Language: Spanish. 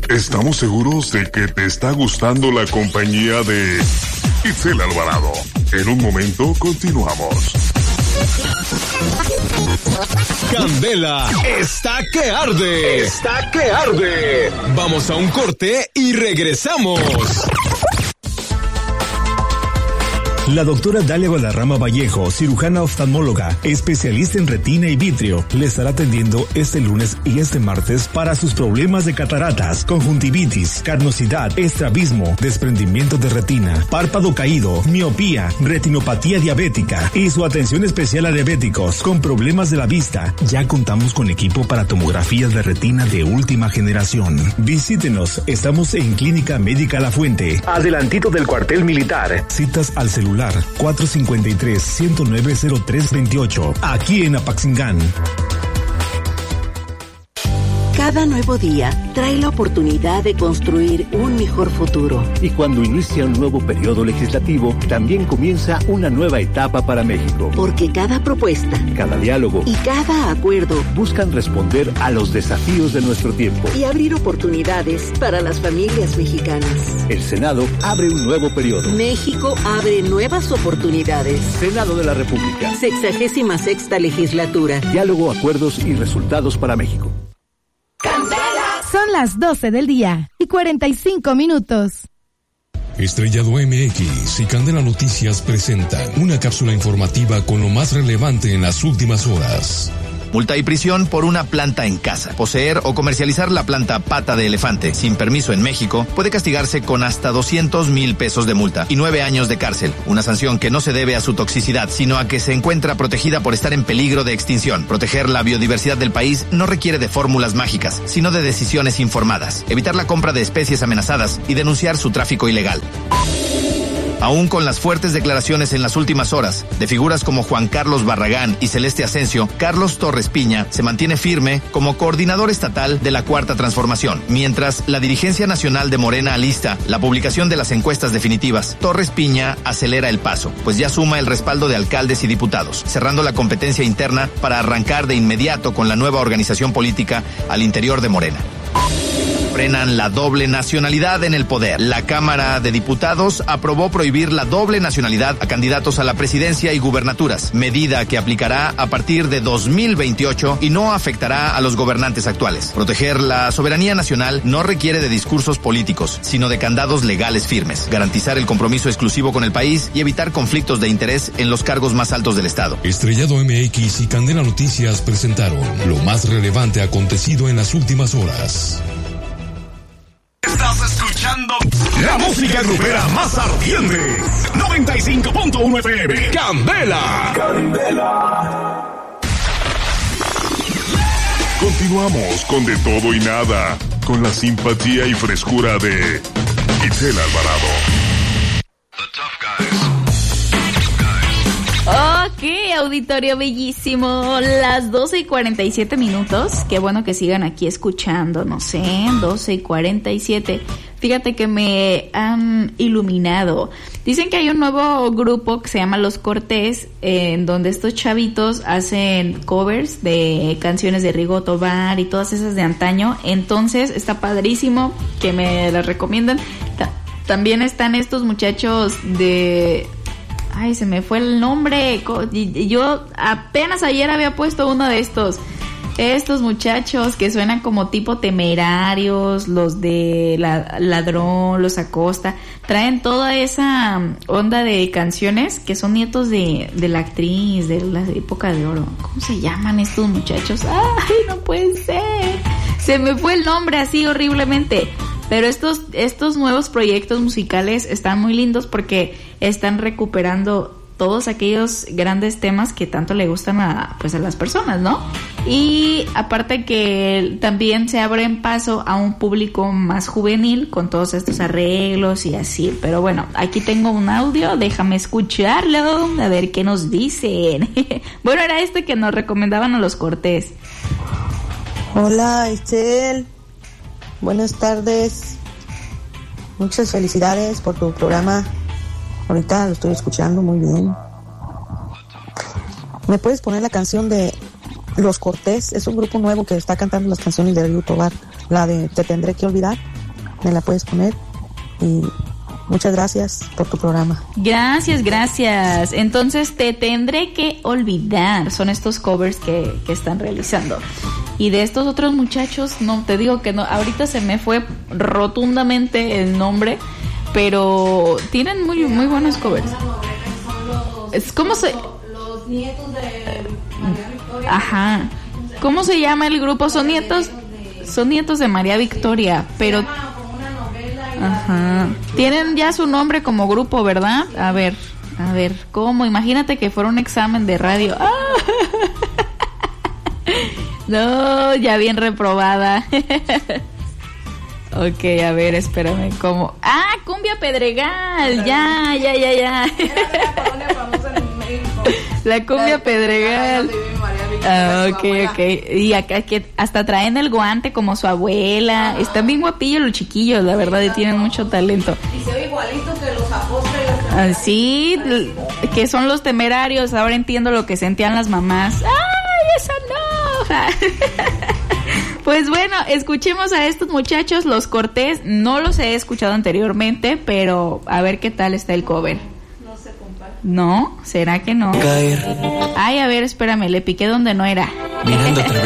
Estamos seguros de que te está gustando la compañía de Itzel Alvarado. En un momento continuamos. Candela está que arde. Está que arde. Vamos a un corte y regresamos. La doctora Dalia Valderrama Vallejo, cirujana oftalmóloga, especialista en retina y vitrio, le estará atendiendo este lunes y este martes para sus problemas de cataratas, conjuntivitis, carnosidad, estrabismo, desprendimiento de retina, párpado caído, miopía, retinopatía diabética y su atención especial a diabéticos con problemas de la vista. Ya contamos con equipo para tomografías de retina de última generación. Visítenos, estamos en Clínica Médica La Fuente, adelantito del cuartel militar. Citas al celular 453-109-0328, aquí en Apaxingán. Cada nuevo día trae la oportunidad de construir un mejor futuro. Y cuando inicia un nuevo periodo legislativo, también comienza una nueva etapa para México. Porque cada propuesta, cada diálogo y cada acuerdo buscan responder a los desafíos de nuestro tiempo y abrir oportunidades para las familias mexicanas. El Senado abre un nuevo periodo. México abre nuevas oportunidades. Senado de la República. 66ª legislatura. Diálogo, acuerdos y resultados para México. Son las 12 del día y 45 minutos. Estrellado MX y Candela Noticias presentan una cápsula informativa con lo más relevante en las últimas horas. Multa y prisión por una planta en casa. Poseer o comercializar la planta pata de elefante sin permiso en México puede castigarse con hasta 200,000 pesos de multa y 9 años de cárcel. Una sanción que no se debe a su toxicidad, sino a que se encuentra protegida por estar en peligro de extinción. Proteger la biodiversidad del país no requiere de fórmulas mágicas, sino de decisiones informadas. Evitar la compra de especies amenazadas y denunciar su tráfico ilegal. Aún con las fuertes declaraciones en las últimas horas de figuras como Juan Carlos Barragán y Celeste Asensio, Carlos Torres Piña se mantiene firme como coordinador estatal de la Cuarta Transformación. Mientras la dirigencia nacional de Morena alista la publicación de las encuestas definitivas, Torres Piña acelera el paso, pues ya suma el respaldo de alcaldes y diputados, cerrando la competencia interna para arrancar de inmediato con la nueva organización política al interior de Morena. Frenan la doble nacionalidad en el poder. La Cámara de Diputados aprobó prohibir la doble nacionalidad a candidatos a la presidencia y gubernaturas, medida que aplicará a partir de 2028 y no afectará a los gobernantes actuales. Proteger la soberanía nacional no requiere de discursos políticos, sino de candados legales firmes, garantizar el compromiso exclusivo con el país y evitar conflictos de interés en los cargos más altos del Estado. Estrellado MX y Candela Noticias presentaron lo más relevante acontecido en las últimas horas. Estás escuchando la música grupera más ardiente. 95.1 FM. ¡Candela! ¡Candela! Continuamos con De Todo y Nada, con la simpatía y frescura de Itzel Alvarado. Ok, auditorio bellísimo, las 12:47 minutos. Qué bueno que sigan aquí escuchándonos, 12:47. Fíjate que me han iluminado. Dicen que hay un nuevo grupo que se llama Los Cortés, en donde estos chavitos hacen covers de canciones de Rigo Tobar y todas esas de antaño. Entonces está padrísimo, que me las recomiendan. También están estos muchachos de... Ay, se me fue el nombre. Yo apenas ayer había puesto uno de estos muchachos que suenan como tipo Temerarios, los de Ladrón, los Acosta. Traen toda esa onda de canciones que son nietos de la actriz de la época de oro. ¿Cómo se llaman estos muchachos? Ay, no puede ser. Se me fue el nombre así horriblemente. Pero estos nuevos proyectos musicales están muy lindos porque están recuperando todos aquellos grandes temas que tanto le gustan a las personas, ¿no? Y aparte que también se abren paso a un público más juvenil con todos estos arreglos y así. Pero bueno, aquí tengo un audio, déjame escucharlo, a ver qué nos dicen. Bueno, era este que nos recomendaban a Los Cortés. Hola, Itzel. Buenas tardes. Muchas felicidades por tu programa. Ahorita lo estoy escuchando muy bien. ¿Me puedes poner la canción de Los Cortés? Es un grupo nuevo que está cantando las canciones de Rigo Tobar. La de Te Tendré que Olvidar. me la puedes poner. Y muchas gracias por tu programa. Gracias. Entonces te tendré que olvidar. Son estos covers que están realizando. Y de estos otros muchachos, no, te digo que no. Ahorita se me fue rotundamente el nombre, pero tienen muy buenos covers. ¿Cómo se...? Los nietos de María Victoria. Ajá. ¿Cómo se llama el grupo? Son nietos de María Victoria, pero... Ajá. Tienen ya su nombre como grupo, ¿verdad? A ver, ¿cómo? Imagínate que fuera un examen de radio. ¡Ah! No, ya bien reprobada. Ok, a ver, espérame, ¿cómo? ¡Ah, Cumbia Pedregal! Ya. Era una colonia famosa en México. La Cumbia Pedregal. Ok. Y acá que hasta traen el guante como su abuela. Están bien guapillos los chiquillos, la verdad, y tienen mucho talento. Y se ve igualito que los apóstoles. Sí, que son los Temerarios. Ahora entiendo lo que sentían las mamás. ¡Ay, esa no! Pues bueno, escuchemos a estos muchachos, Los Cortés. No los he escuchado anteriormente, pero a ver qué tal está el cover. No se compara. ¿No? ¿Será que no? Caer. Ay, a ver, espérame, le piqué donde no era. Mirando a través